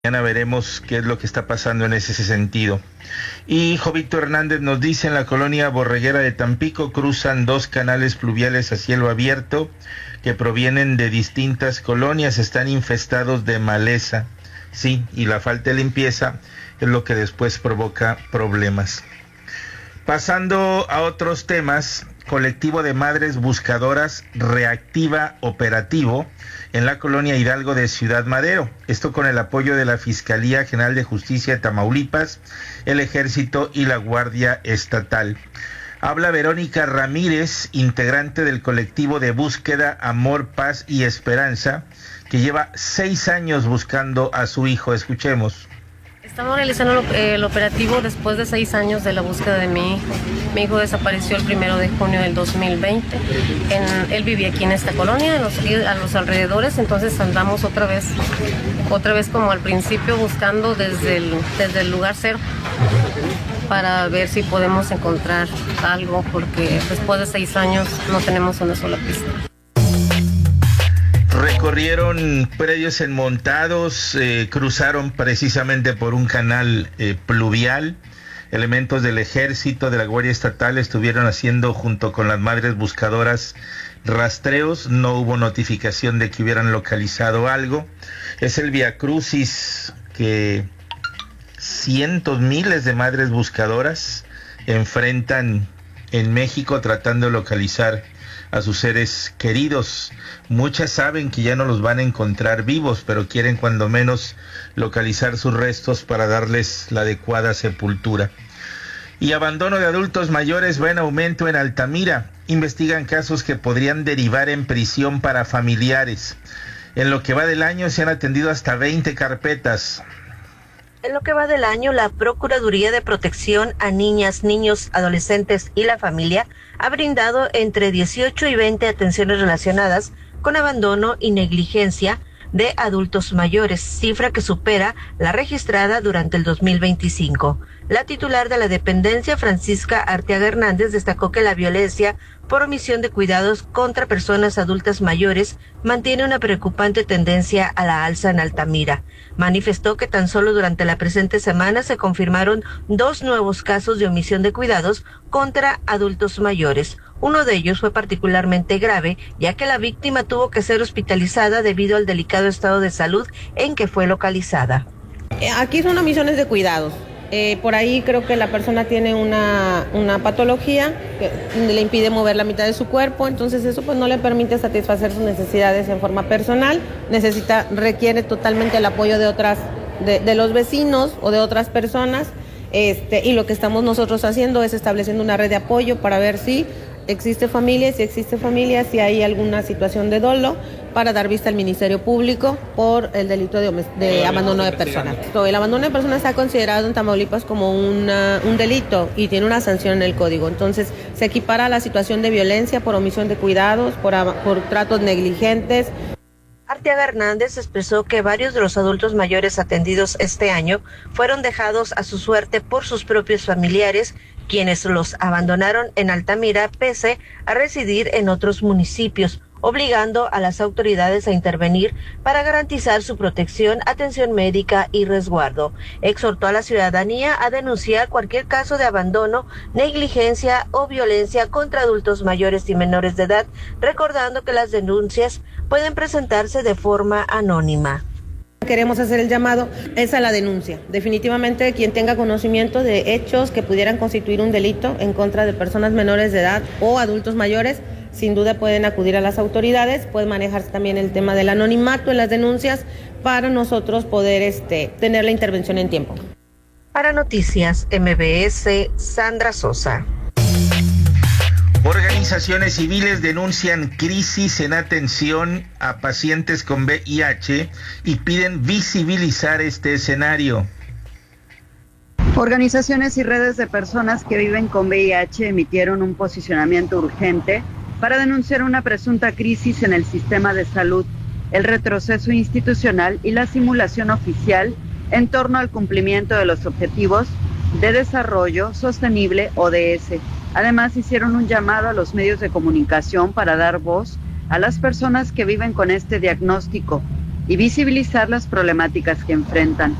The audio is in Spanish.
Mañana veremos qué es lo que está pasando en ese sentido. Y Jovito Hernández nos dice: en la colonia Borreguera de Tampico cruzan 2 canales pluviales a cielo abierto que provienen de distintas colonias, están infestados de maleza. Sí, y la falta de limpieza es lo que después provoca problemas. Pasando a otros temas, colectivo de madres buscadoras reactiva operativo en la colonia Hidalgo de Ciudad Madero. Esto con el apoyo de la Fiscalía General de Justicia de Tamaulipas, el Ejército y la Guardia Estatal. Habla Verónica Ramírez, integrante del colectivo de búsqueda Amor, Paz y Esperanza, que lleva 6 años buscando a su hijo. Escuchemos. Estamos realizando el operativo después de 6 años de la búsqueda de mi hijo. Mi hijo desapareció el 1 de junio del 2020. Él vivía aquí en esta colonia, a los alrededores, entonces andamos otra vez como al principio buscando desde el lugar cero para ver si podemos encontrar algo, porque después de 6 años no tenemos una sola pista. Recorrieron predios enmontados, cruzaron precisamente por un canal pluvial. Elementos del Ejército, de la Guardia Estatal estuvieron haciendo, junto con las madres buscadoras, rastreos. No hubo notificación de que hubieran localizado algo. Es el viacrucis que cientos, miles de madres buscadoras enfrentan en México tratando de localizar a sus seres queridos. Muchas saben que ya no los van a encontrar vivos, pero quieren cuando menos localizar sus restos para darles la adecuada sepultura. Y abandono de adultos mayores va en aumento en Altamira. Investigan casos que podrían derivar en prisión para familiares. En lo que va del año se han atendido hasta 20 carpetas. En lo que va del año, la Procuraduría de Protección a Niñas, Niños, Adolescentes y la Familia ha brindado entre 18 y 20 atenciones relacionadas con abandono y negligencia de adultos mayores, cifra que supera la registrada durante el 2025. La titular de la dependencia, Francisca Arteaga Hernández, destacó que la violencia por omisión de cuidados contra personas adultas mayores mantiene una preocupante tendencia a la alza en Altamira. Manifestó que tan solo durante la presente semana se confirmaron 2 nuevos casos de omisión de cuidados contra adultos mayores. Uno de ellos fue particularmente grave, ya que la víctima tuvo que ser hospitalizada debido al delicado estado de salud en que fue localizada. Aquí son omisiones de cuidados. Por ahí creo que la persona tiene una patología que le impide mover la mitad de su cuerpo, entonces eso pues no le permite satisfacer sus necesidades en forma personal. Requiere totalmente el apoyo de los vecinos o de otras personas, y lo que estamos nosotros haciendo es estableciendo una red de apoyo para ver si existe familia, si hay alguna situación de dolo, para dar vista al Ministerio Público por el delito de abandono de personas. El abandono de personas está considerado en Tamaulipas como un delito y tiene una sanción en el código. Entonces se equipara a la situación de violencia por omisión de cuidados, por tratos negligentes. Arteaga Hernández expresó que varios de los adultos mayores atendidos este año fueron dejados a su suerte por sus propios familiares, quienes los abandonaron en Altamira pese a residir en otros municipios, obligando a las autoridades a intervenir para garantizar su protección, atención médica y resguardo. Exhortó a la ciudadanía a denunciar cualquier caso de abandono, negligencia o violencia contra adultos mayores y menores de edad, recordando que las denuncias pueden presentarse de forma anónima. Queremos hacer el llamado a la denuncia. Definitivamente quien tenga conocimiento de hechos que pudieran constituir un delito en contra de personas menores de edad o adultos mayores, sin duda pueden acudir a las autoridades. Puede manejarse también el tema del anonimato en las denuncias para nosotros poder tener la intervención en tiempo. Para Noticias MBS, Sandra Sosa. Organizaciones civiles denuncian crisis en atención a pacientes con VIH y piden visibilizar este escenario. Organizaciones y redes de personas que viven con VIH emitieron un posicionamiento urgente para denunciar una presunta crisis en el sistema de salud, el retroceso institucional y la simulación oficial en torno al cumplimiento de los Objetivos de Desarrollo Sostenible, ODS. Además, hicieron un llamado a los medios de comunicación para dar voz a las personas que viven con este diagnóstico y visibilizar las problemáticas que enfrentan.